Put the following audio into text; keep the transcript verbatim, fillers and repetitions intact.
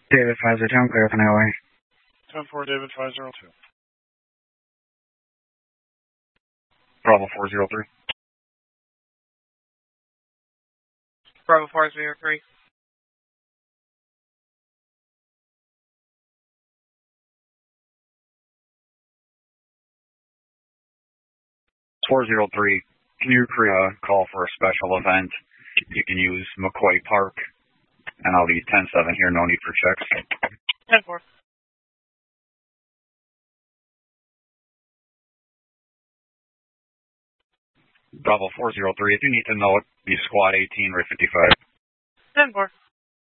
David five zero two, I'm clear with an highway. ten four, David five zero two. Bravo four zero three. Bravo four zero three. four zero three, can you create a call for a special event? You can use McCoy Park, and I'll be ten seven here, no need for checks. ten four. Bravo four zero three, if you need to know it, be squad eighteen, Ray fifty-five. ten four.